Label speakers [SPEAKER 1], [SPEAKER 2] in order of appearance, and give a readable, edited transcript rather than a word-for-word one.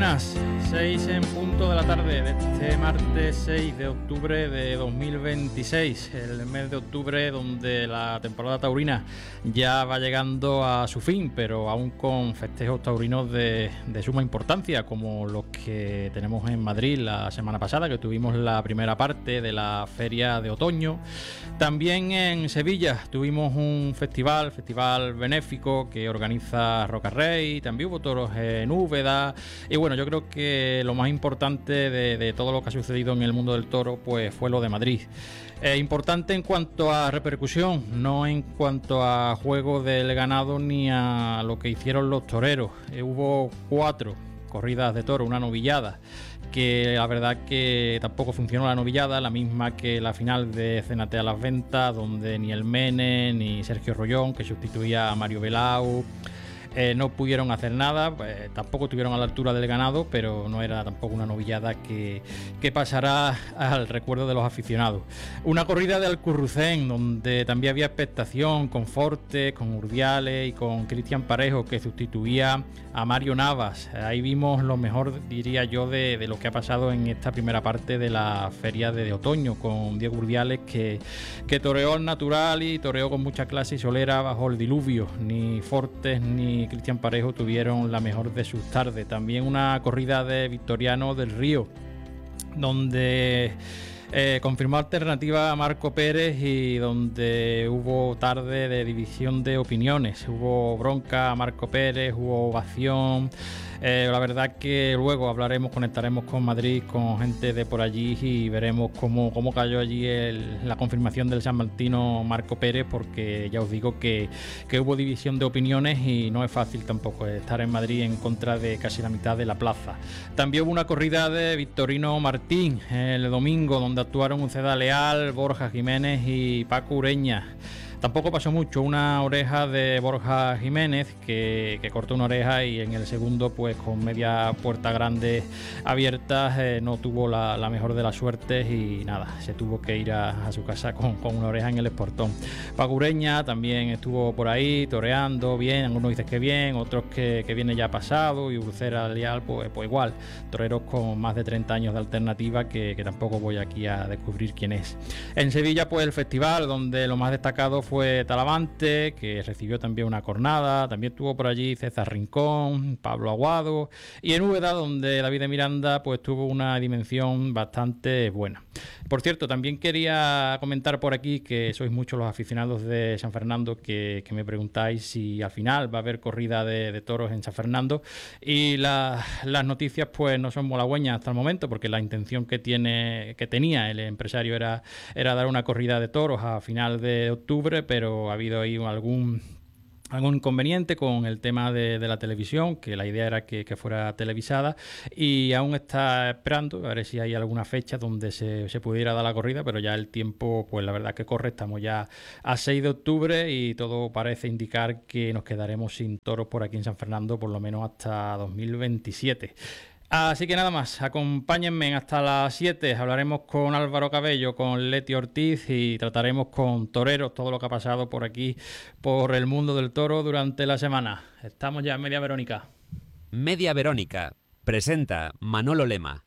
[SPEAKER 1] buenas, 6 en punto de la tarde de este martes 6 de octubre de 2026, el mes de octubre donde la temporada taurina ya va llegando a su fin, pero aún con festejos taurinos de suma importancia, como los que tenemos en Madrid la semana pasada, que tuvimos la primera parte de la feria de otoño. También en Sevilla tuvimos un festival benéfico que organiza Rocarrey, también hubo toros en Úbeda, y bueno, yo creo que lo más importante de todo lo que ha sucedido en el mundo del toro pues fue lo de Madrid. Importante en cuanto a repercusión, no en cuanto a juego del ganado ni a lo que hicieron los toreros. Hubo 4 corridas de toro, una novillada, que la verdad que tampoco funcionó la novillada, la misma que la final de Cénate a las Ventas, donde ni el Mene ni Sergio Rollón, que sustituía a Mario Belau, no pudieron hacer nada. Tampoco estuvieron a la altura del ganado, pero no era tampoco una novillada que pasará al recuerdo de los aficionados. Una corrida de Alcurrucén, donde también había expectación, con Forte, con Urdiales y con Cristian Parejo, que sustituía a Mario Navas. Ahí vimos lo mejor, diría yo, de lo que ha pasado en esta primera parte de la feria de otoño, con Diego Urdiales, que toreó al natural y toreó con mucha clase y solera bajo el diluvio. Ni Fortes ni Cristian Parejo tuvieron la mejor de sus tardes. También una corrida de Victoriano del Río, donde confirmó alternativa a Marco Pérez y donde hubo tarde de división de opiniones. Hubo bronca a Marco Pérez, hubo ovación. La verdad que luego conectaremos con Madrid, con gente de por allí, y veremos cómo cayó allí la confirmación del San Martino Marco Pérez, porque ya os digo que hubo división de opiniones y no es fácil tampoco estar en Madrid en contra de casi la mitad de la plaza. También hubo una corrida de Victorino Martín el domingo, donde actuaron Uceda Leal, Borja Jiménez y Paco Ureña. Tampoco pasó mucho, una oreja de Borja Jiménez que cortó una oreja, y en el segundo, pues con media puerta grande abierta, no tuvo la mejor de las suertes y nada, se tuvo que ir a su casa con una oreja en el esportón. Paco Ureña también estuvo por ahí toreando bien, algunos dicen que bien, otros que viene ya pasado, y Uceda Leal pues igual, toreros con más de 30 años de alternativa que tampoco voy aquí a descubrir quién es. En Sevilla, pues el festival donde lo más destacado fue Talavante, que recibió también una cornada. También estuvo por allí César Rincón, Pablo Aguado, y en Úbeda, donde David de Miranda pues tuvo una dimensión bastante buena. Por cierto, también quería comentar por aquí que sois muchos los aficionados de San Fernando que me preguntáis si al final va a haber corrida de toros en San Fernando, y las noticias pues no son halagüeñas hasta el momento, porque la intención que tenía el empresario era dar una corrida de toros a final de octubre, pero ha habido ahí algún inconveniente con el tema de la televisión, que la idea era que fuera televisada, y aún está esperando a ver si hay alguna fecha donde se pudiera dar la corrida, pero ya el tiempo, pues la verdad que corre. Estamos ya a 6 de octubre y todo parece indicar que nos quedaremos sin toros por aquí en San Fernando, por lo menos hasta 2027. Así que nada más, acompáñenme hasta las 7, hablaremos con Álvaro Cabello, con Leti Ortiz, y trataremos con toreros todo lo que ha pasado por aquí, por el mundo del toro durante la semana. Estamos ya en Media Verónica.
[SPEAKER 2] Media Verónica presenta Manolo Lema.